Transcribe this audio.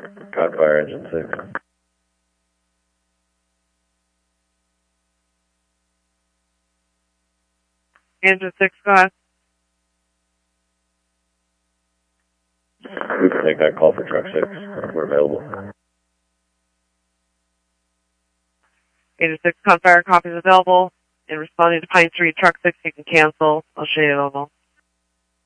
Caught fire engine 6. Engine 6, go ahead. We can take that call for truck 6. We're available. Engine 6, caught fire, copies available. In responding to Pine Street, truck 6, you can cancel. I'll show you available.